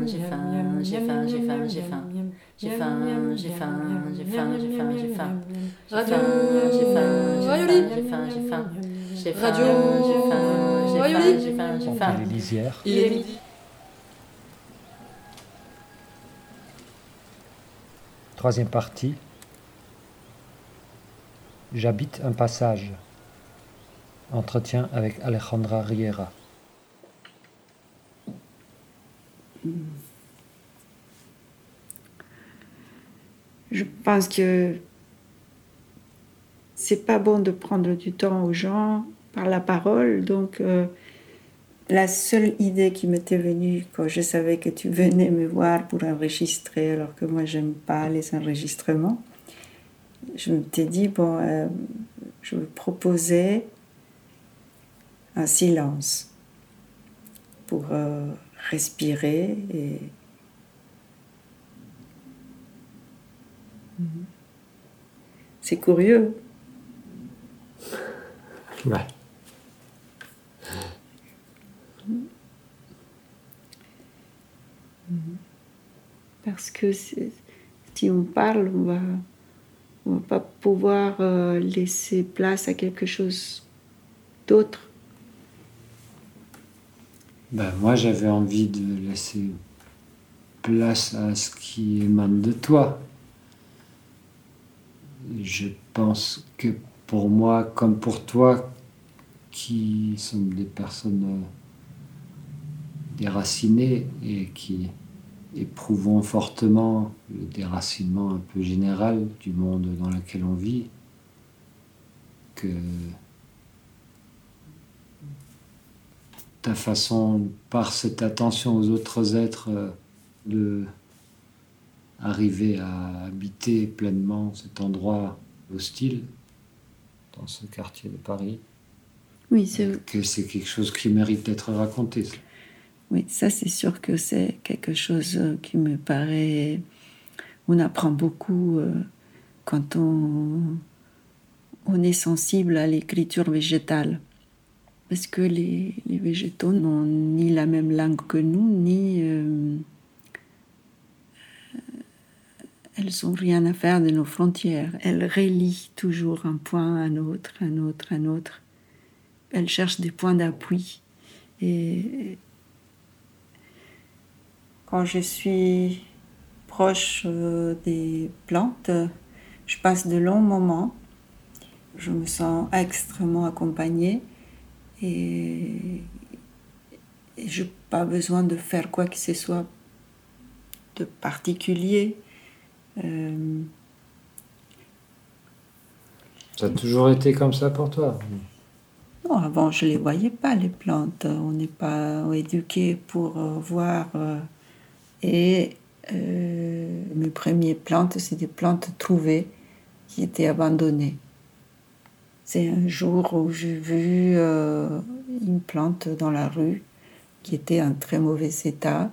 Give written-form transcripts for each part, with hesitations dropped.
j'ai faim, j'ai faim, j'ai faim, j'ai faim. J'ai faim, j'ai faim, j'ai faim, j'ai faim, j'ai faim. Radio J'ai faim, j'ai Rayoli. faim, j'ai faim, j'ai faim. J'ai faim, Radio j'ai faim, j'ai Rayoli. faim, j'ai faim, j'ai faim. Il est lisière. Il est midi. Troisième partie. J'habite un passage. Entretien avec Alejandra Riera. Je pense que c'est pas bon de prendre du temps aux gens par la parole. Donc, la seule idée qui m'était venue quand je savais que tu venais me voir pour enregistrer, alors que moi, j'aime pas les enregistrements, je m'étais dit, bon, je vais proposer un silence pour respirer et c'est curieux. Ouais. Parce que si on parle, on va pas pouvoir laisser place à quelque chose d'autre. Ben, moi, j'avais envie de laisser place à ce qui émane de toi. Je pense que pour moi, comme pour toi, qui sommes des personnes déracinées et qui éprouvons fortement le déracinement un peu général du monde dans lequel on vit, que ta façon, par cette attention aux autres êtres, de arriver à habiter pleinement cet endroit hostile dans ce quartier de Paris, Oui, que c'est quelque chose qui mérite d'être raconté. oui, ça c'est sûr que c'est quelque chose qui me paraît... On apprend beaucoup quand on est sensible à l'écriture végétale. Parce que les végétaux n'ont ni la même langue que nous, ni... elles n'ont rien à faire de nos frontières. Elles relient toujours un point à un autre, un autre, un autre. Elles cherchent des points d'appui. Et quand je suis proche des plantes, je passe de longs moments. Je me sens extrêmement accompagnée et je n'ai pas besoin de faire quoi que ce soit de particulier. Ça a toujours été comme ça pour toi? Non, avant je ne les voyais pas, les plantes. On n'est pas éduqué pour voir. Et mes premières plantes, c'est des plantes trouvées qui étaient abandonnées. C'est un jour où j'ai vu une plante dans la rue qui était en très mauvais état,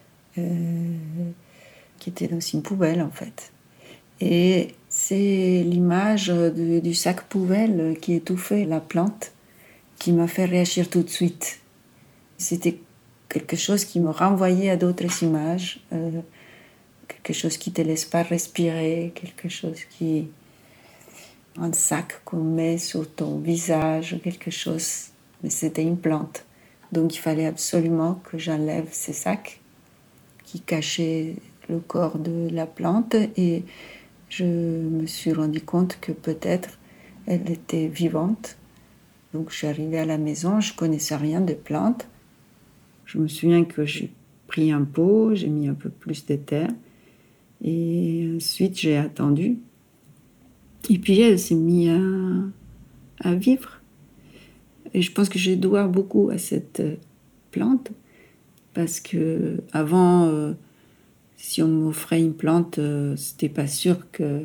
qui était dans une poubelle en fait. Et c'est l'image du sac poubelle qui étouffait la plante qui m'a fait réagir tout de suite. C'était quelque chose qui me renvoyait à d'autres images, quelque chose qui ne te laisse pas respirer, quelque chose qui... un sac qu'on met sur ton visage, quelque chose, mais c'était une plante. Donc il fallait absolument que j'enlève ces sacs qui cachaient le corps de la plante et je me suis rendu compte que peut-être elle était vivante. Donc je suis arrivée à la maison, je ne connaissais rien de plantes. Je me souviens que j'ai pris un pot, j'ai mis un peu plus de terre et ensuite j'ai attendu. Et puis elle s'est mise à vivre. Et je pense que je dois beaucoup à cette plante parce que avant, si on m'offrait une plante, c'était pas sûr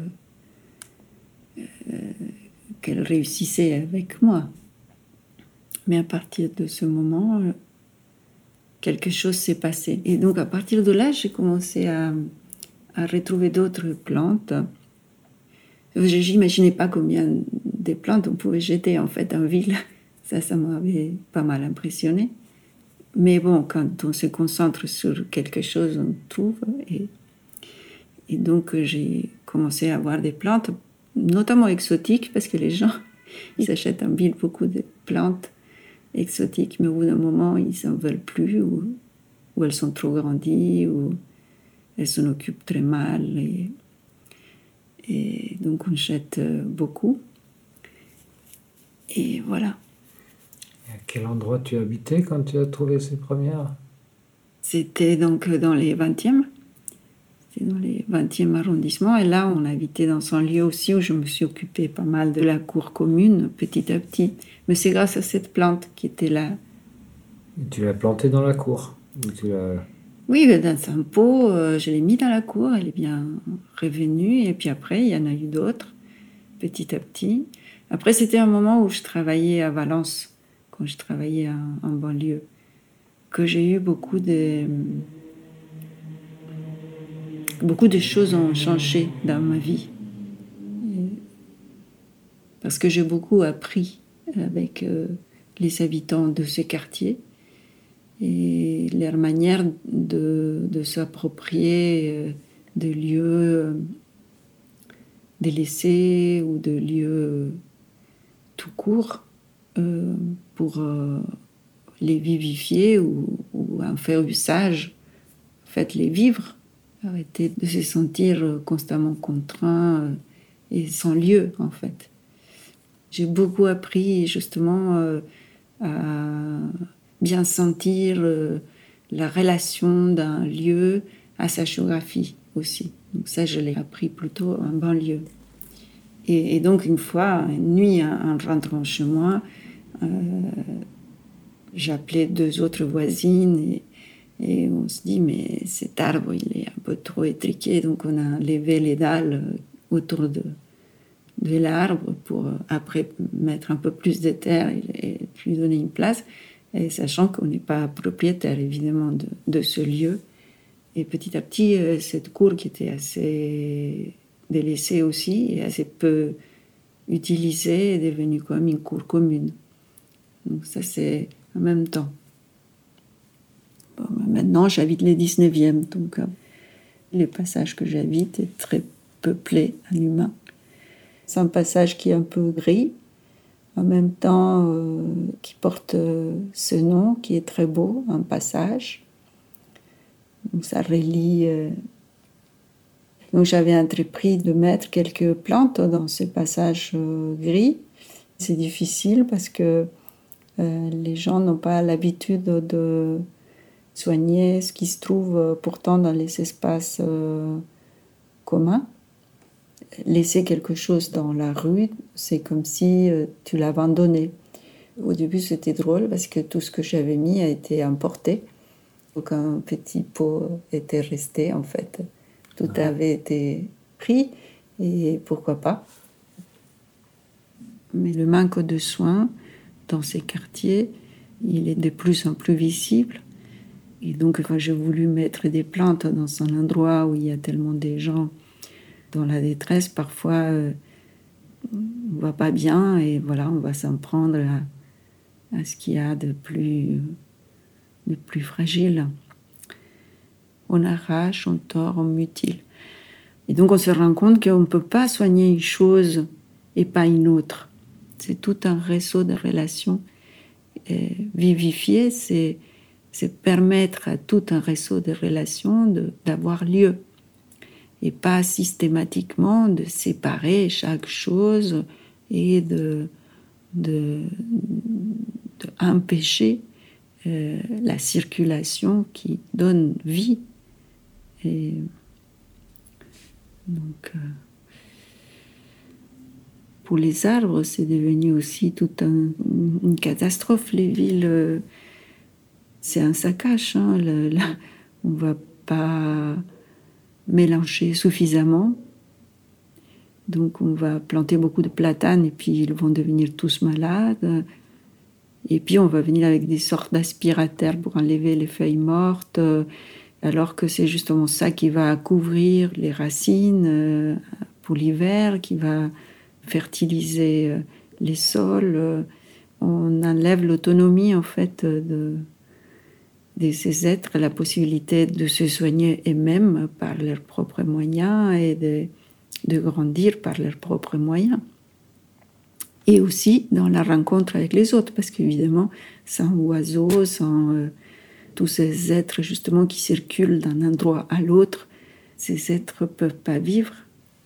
qu'elle réussissait avec moi. Mais à partir de ce moment, quelque chose s'est passé. Et donc à partir de là, j'ai commencé à retrouver d'autres plantes. J'imaginais pas combien de plantes on pouvait jeter en fait en ville. Ça m'avait pas mal impressionné. Mais bon, quand on se concentre sur quelque chose, on trouve. Et donc, j'ai commencé à avoir des plantes, notamment exotiques, parce que les gens, ils achètent en ville beaucoup de plantes exotiques, mais au bout d'un moment, ils n'en veulent plus, ou elles sont trop grandies, ou elles s'en occupent très mal. Et donc, on jette beaucoup. Et voilà. Et à quel endroit tu habitais quand tu as trouvé ces premières? C'était donc dans les 20e. C'était dans les 20e arrondissement. Et là, on habitait dans un lieu aussi où je me suis occupée pas mal de la cour commune, petit à petit. Mais c'est grâce à cette plante qui était là. Et tu l'as plantée dans la cour? Ou tu l'as... Oui, dans un pot, je l'ai mis dans la cour. Elle est bien revenue. Et puis après, il y en a eu d'autres, petit à petit. Après, c'était un moment où je travaillais à Valence, quand je travaillais en banlieue, que j'ai eu beaucoup de choses ont changé dans ma vie. Parce que j'ai beaucoup appris avec les habitants de ce quartier et leur manière de s'approprier des lieux délaissés ou de lieux tout court pour les vivifier ou en faire usage, en fait les vivre. Arrêter de se sentir constamment contraint et sans lieu, en fait. J'ai beaucoup appris, justement, à bien sentir la relation d'un lieu à sa géographie aussi. Donc ça, je l'ai appris plutôt en banlieue. Et donc, une fois, une nuit, en rentrant chez moi, j'appelais 2 autres voisines et on se dit, mais cet arbre, il est un peu trop étriqué. Donc, on a levé les dalles autour de l'arbre pour après mettre un peu plus de terre et lui donner une place. Et sachant qu'on n'est pas propriétaire, évidemment, de ce lieu. Et petit à petit, cette cour qui était assez délaissée aussi et assez peu utilisée est devenue comme une cour commune. Donc ça, c'est en même temps. Bon, maintenant, j'habite les 19e, donc les passages que j'habite est très peuplé en humains. C'est un passage qui est un peu gris, en même temps qui porte ce nom, qui est très beau, un passage. Donc ça relie... Donc j'avais entrepris de mettre quelques plantes dans ce passage gris. C'est difficile parce que les gens n'ont pas l'habitude de soigner ce qui se trouve pourtant dans les espaces communs. Laisser quelque chose dans la rue, c'est comme si tu l'abandonnais. Au début, c'était drôle parce que tout ce que j'avais mis a été emporté. Donc un petit pot était resté en fait. Tout avait été pris et pourquoi pas. Mais le manque de soins dans ces quartiers, il est de plus en plus visible. Et donc, quand j'ai voulu mettre des plantes dans un endroit où il y a tellement de gens dans la détresse, parfois on va pas bien et voilà, on va s'en prendre à ce qu'il y a de plus fragile. On arrache, on tord, on mutile. Et donc on se rend compte qu'on ne peut pas soigner une chose et pas une autre. C'est tout un réseau de relations. Et vivifier, c'est permettre à tout un réseau de relations d'avoir lieu. Et pas systématiquement de séparer chaque chose et de empêcher la circulation qui donne vie. Et donc, pour les arbres, c'est devenu aussi toute une catastrophe. Les villes, c'est un saccage. Hein. On ne va pas mélanger suffisamment. Donc, on va planter beaucoup de platanes et puis ils vont devenir tous malades. Et puis, on va venir avec des sortes d'aspirateurs pour enlever les feuilles mortes, alors que c'est justement ça qui va couvrir les racines pour l'hiver, qui va fertiliser les sols. On enlève l'autonomie, en fait, de ces êtres la possibilité de se soigner eux-mêmes par leurs propres moyens et de grandir par leurs propres moyens. Et aussi dans la rencontre avec les autres, parce qu'évidemment, sans oiseaux, sans tous ces êtres justement qui circulent d'un endroit à l'autre, ces êtres ne peuvent pas vivre.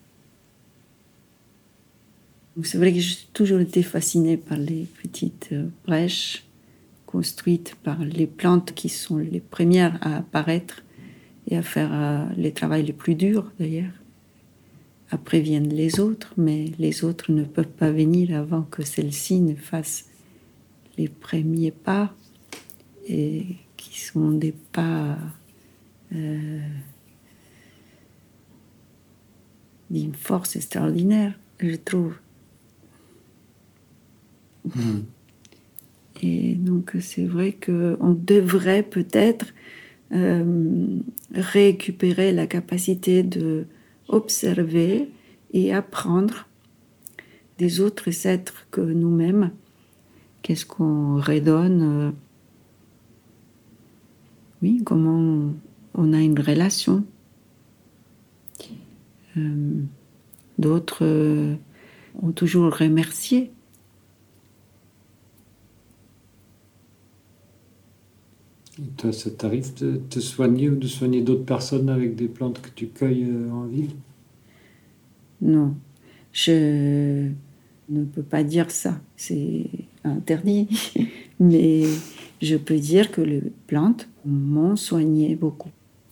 Donc c'est vrai que j'ai toujours été fascinée par les petites brèches construites par les plantes qui sont les premières à apparaître et à faire les travaux les plus durs d'ailleurs. Après viennent les autres, mais les autres ne peuvent pas venir avant que celles-ci ne fassent les premiers pas, et qui sont des pas d'une force extraordinaire, je trouve. Et donc c'est vrai qu'on devrait peut-être récupérer la capacité de observer et apprendre des autres êtres que nous-mêmes. Qu'est-ce qu'on redonne, oui, comment on a une relation. D'autres ont toujours remercié. Et toi, ça t'arrive de te soigner ou de soigner d'autres personnes avec des plantes que tu cueilles en ville? Non, je ne peux pas dire ça, c'est interdit. Mais je peux dire que les plantes m'ont soigné beaucoup.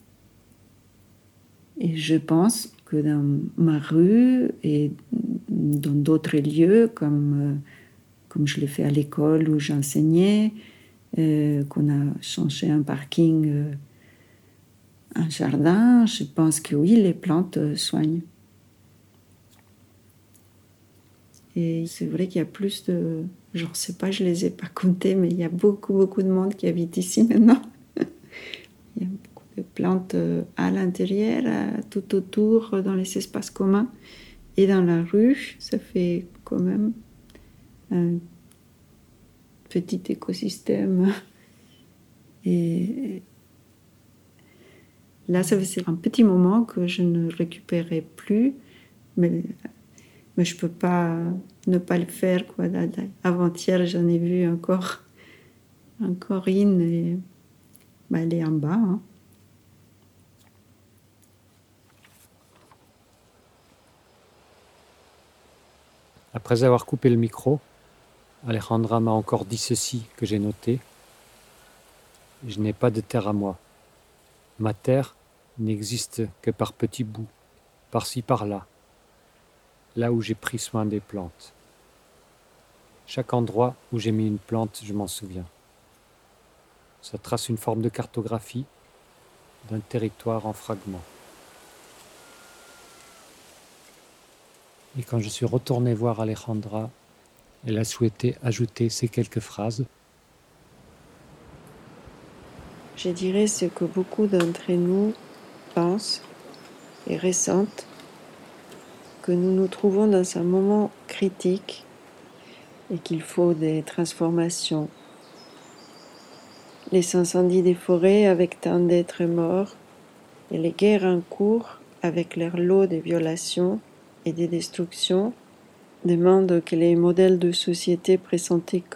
Et je pense que dans ma rue et dans d'autres lieux, comme je l'ai fait à l'école où j'enseignais, qu'on a changé un parking, un jardin, je pense que oui, les plantes soignent. Et c'est vrai qu'il y a plus de... Je ne sais pas, je ne les ai pas comptés, mais il y a beaucoup de monde qui habite ici maintenant. Il y a beaucoup de plantes à l'intérieur, tout autour, dans les espaces communs. Et dans la rue, ça fait quand même un petit écosystème. Et là, ça faisait un petit moment que je ne récupérais plus, mais je ne peux pas ne pas le faire, quoi. Avant-hier, j'en ai vu encore une, et elle est en bas. Hein. Après avoir coupé le micro, Alejandra m'a encore dit ceci que j'ai noté. Je n'ai pas de terre à moi. Ma terre n'existe que par petits bouts, par-ci par-là, là où j'ai pris soin des plantes. Chaque endroit où j'ai mis une plante, je m'en souviens. Ça trace une forme de cartographie d'un territoire en fragments. Et quand je suis retourné voir Alejandra, elle a souhaité ajouter ces quelques phrases. Je dirais ce que beaucoup d'entre nous pensent et ressentent, que nous nous trouvons dans un moment critique et qu'il faut des transformations. Les incendies des forêts avec tant d'êtres morts et les guerres en cours avec leur lot de violations et de destructions demandent que les modèles de société présentés